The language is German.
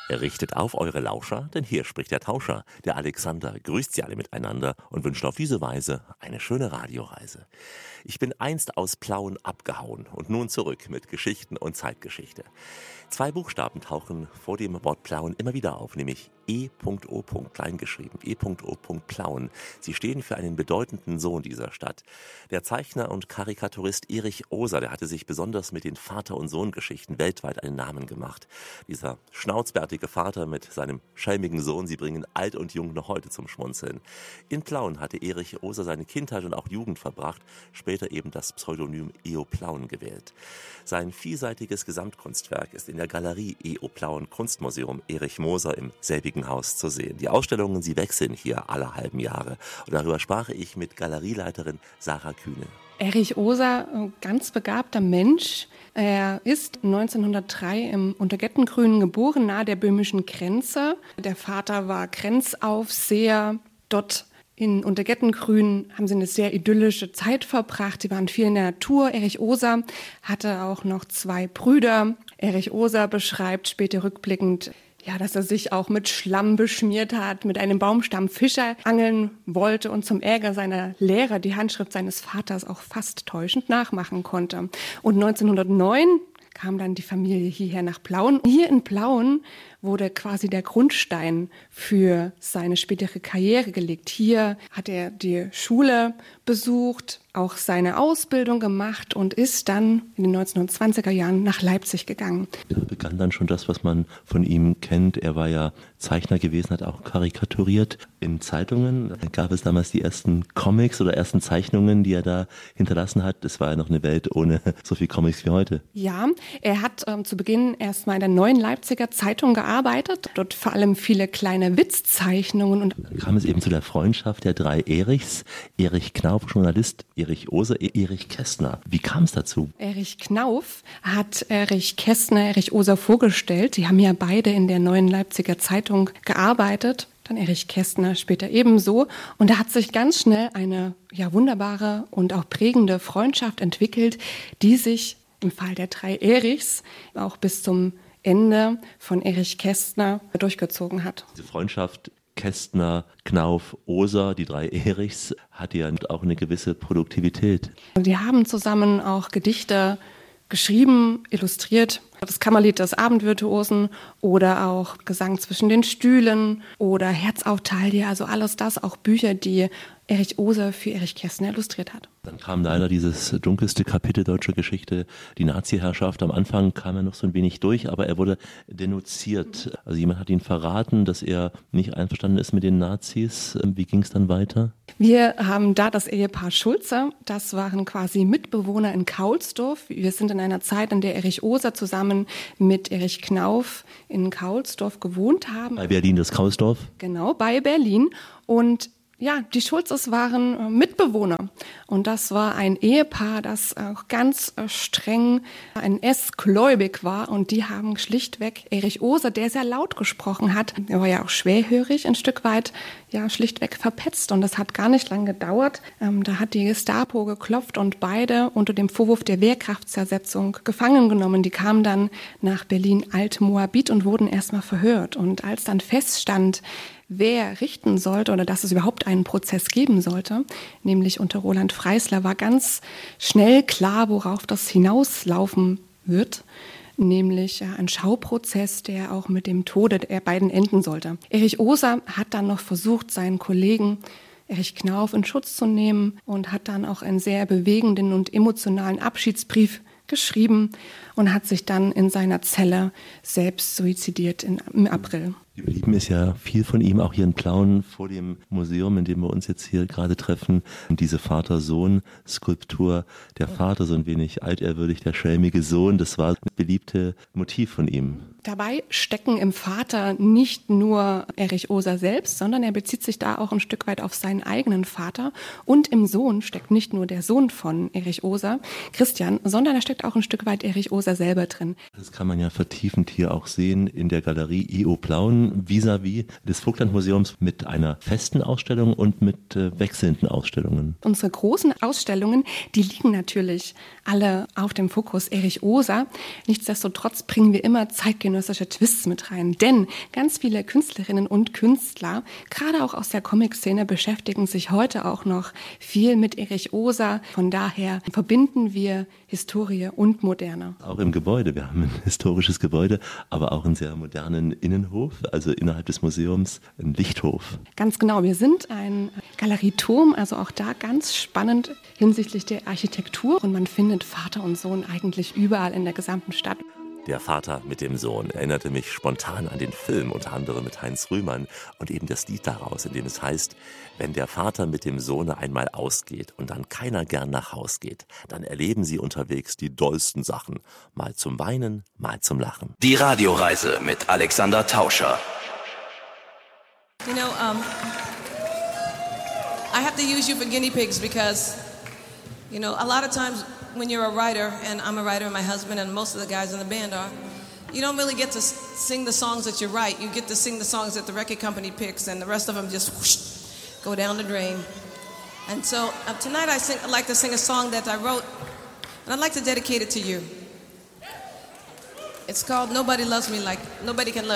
Richtet auf eure Lauscher, denn hier spricht der Tauscher. Der Alexander grüßt sie alle miteinander und wünscht auf diese Weise eine schöne Radioreise. Ich bin einst aus Plauen abgehauen und nun zurück mit Geschichten und Zeitgeschichte. 2 Buchstaben tauchen vor dem Wort Plauen immer wieder auf, nämlich E.O. kleingeschrieben, E.O. Plauen. Sie stehen für einen bedeutenden Sohn dieser Stadt. Der Zeichner und Karikaturist Erich Oser, der hatte sich besonders mit den Vater- und Sohn-Geschichten weltweit einen Namen gemacht. Dieser schnauzbärtige Vater mit seinem schelmigen Sohn, sie bringen alt und jung noch heute zum Schmunzeln. In Plauen hatte Erich Oser seine Kindheit und auch Jugend verbracht, später eben das Pseudonym E.O. Plauen gewählt. Sein vielseitiges Gesamtkunstwerk ist in der Galerie E.O. Plauen Kunstmuseum Erich Moser im selbigen Haus zu sehen. Die Ausstellungen, sie wechseln hier alle halben Jahre. Und darüber sprach ich mit Galerieleiterin Sarah Kühne. Erich Oser, ganz begabter Mensch. Er ist 1903 im Untergettengrünen geboren, nahe der böhmischen Grenze. Der Vater war Grenzaufseher. Dort in Untergettengrün haben sie eine sehr idyllische Zeit verbracht. Sie waren viel in der Natur. Erich Oser hatte auch noch 2 Brüder. Erich Oser beschreibt später rückblickend, dass er sich auch mit Schlamm beschmiert hat, mit einem Baumstamm Fische angeln wollte und zum Ärger seiner Lehrer die Handschrift seines Vaters auch fast täuschend nachmachen konnte. Und 1909 kam dann die Familie hierher nach Plauen. Hier in Plauen wurde quasi der Grundstein für seine spätere Karriere gelegt. Hier hat er die Schule besucht, auch seine Ausbildung gemacht und ist dann in den 1920er Jahren nach Leipzig gegangen. Da begann dann schon das, was man von ihm kennt. Er war ja Zeichner gewesen, hat auch karikaturiert in Zeitungen. Da gab es damals die ersten Comics oder ersten Zeichnungen, die er da hinterlassen hat. Es war ja noch eine Welt ohne so viel Comics wie heute. Ja, er hat zu Beginn erstmal in der Neuen Leipziger Zeitung gearbeitet. Dort vor allem viele kleine Witzzeichnungen. Und dann kam es eben zu der Freundschaft der 3 Erichs. Erich Knauf, Journalist, Erich Oser, Erich Kästner. Wie kam es dazu? Erich Knauf hat Erich Kästner, Erich Oser vorgestellt. Die haben ja beide in der Neuen Leipziger Zeitung gearbeitet. Dann Erich Kästner später ebenso. Und da hat sich ganz schnell eine wunderbare und auch prägende Freundschaft entwickelt, die sich im Fall der 3 Erichs auch bis zum Ende von Erich Kästner durchgezogen hat. Diese Freundschaft Kästner, Knauf, Oser, die 3 Erichs, hat ja auch eine gewisse Produktivität. Die haben zusammen auch Gedichte geschrieben, illustriert. Das Kammerlied des Abendvirtuosen oder auch Gesang zwischen den Stühlen oder Herz auf Taille, also alles das, auch Bücher, die Erich Oser für Erich Kästner illustriert hat. Dann kam leider dieses dunkelste Kapitel deutscher Geschichte, die Nazi-Herrschaft. Am Anfang kam er noch so ein wenig durch, aber er wurde denunziert. Also jemand hat ihn verraten, dass er nicht einverstanden ist mit den Nazis. Wie ging es dann weiter? Wir haben da das Ehepaar Schulze. Das waren quasi Mitbewohner in Kaulsdorf. Wir sind in einer Zeit, in der Erich Oser zusammen mit Erich Knauf in Kaulsdorf gewohnt haben. Bei Berlin, das Kaulsdorf? Genau, bei Berlin. Und die Schulzes waren Mitbewohner und das war ein Ehepaar, das auch ganz streng NS-gläubig war und die haben schlichtweg Erich Oser, der sehr laut gesprochen hat, er war ja auch schwerhörig ein Stück weit, schlichtweg verpetzt und das hat gar nicht lange gedauert. Da hat die Gestapo geklopft und beide unter dem Vorwurf der Wehrkraftzersetzung gefangen genommen. Die kamen dann nach Berlin-Alt-Moabit und wurden erstmal verhört und als dann feststand, wer richten sollte oder dass es überhaupt einen Prozess geben sollte, nämlich unter Roland Freisler, war ganz schnell klar, worauf das hinauslaufen wird, nämlich ein Schauprozess, der auch mit dem Tode der beiden enden sollte. Erich Oser hat dann noch versucht, seinen Kollegen Erich Knauf in Schutz zu nehmen und hat dann auch einen sehr bewegenden und emotionalen Abschiedsbrief geschrieben und hat sich dann in seiner Zelle selbst suizidiert im April. Geblieben ist ja viel von ihm, auch hier in Plauen vor dem Museum, in dem wir uns jetzt hier gerade treffen. Diese Vater-Sohn-Skulptur, der Vater so ein wenig altehrwürdig, der schelmige Sohn, das war das beliebte Motiv von ihm. Dabei stecken im Vater nicht nur Erich Oser selbst, sondern er bezieht sich da auch ein Stück weit auf seinen eigenen Vater. Und im Sohn steckt nicht nur der Sohn von Erich Oser, Christian, sondern da steckt auch ein Stück weit Erich Oser selber drin. Das kann man ja vertiefend hier auch sehen in der Galerie E.O. Plauen vis-à-vis des Vogtlandmuseums mit einer festen Ausstellung und mit wechselnden Ausstellungen. Unsere großen Ausstellungen, die liegen natürlich alle auf dem Fokus Erich Oser. Nichtsdestotrotz bringen wir immer zeitgenössische zeitgenössische Twists mit rein. Denn ganz viele Künstlerinnen und Künstler, gerade auch aus der Comic-Szene, beschäftigen sich heute auch noch viel mit Erich Oser. Von daher verbinden wir Historie und Moderne. Auch im Gebäude. Wir haben ein historisches Gebäude, aber auch einen sehr modernen Innenhof, also innerhalb des Museums ein Lichthof. Ganz genau. Wir sind ein Galerieturm, also auch da ganz spannend hinsichtlich der Architektur. Und man findet Vater und Sohn eigentlich überall in der gesamten Stadt. Der Vater mit dem Sohn erinnerte mich spontan an den Film, unter anderem mit Heinz Rühmann und eben das Lied daraus, in dem es heißt, wenn der Vater mit dem Sohne einmal ausgeht und dann keiner gern nach Haus geht, dann erleben sie unterwegs die dollsten Sachen, mal zum Weinen, mal zum Lachen. Die Radioreise mit Alexander Tauscher. You know, I have to use you for guinea pigs because, you know, a lot of times when you're a writer, and I'm a writer and my husband and most of the guys in the band are, you don't really get to sing the songs that you write. You get to sing the songs that the record company picks, and the rest of them just whoosh, go down the drain. And so tonight I'd like to sing a song that I wrote, and I'd like to dedicate it to you. It's called Nobody Can Love